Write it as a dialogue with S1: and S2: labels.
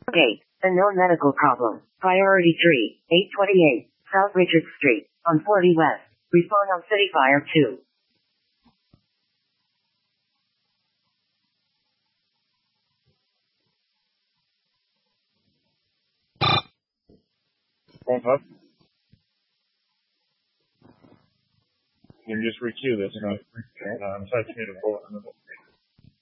S1: Gate. A known medical problem. Priority 3. 828. South Richard Street. On 40 West. Respond on City Fire 2.
S2: Won't up. You can just requeue this, right? I'm touching it.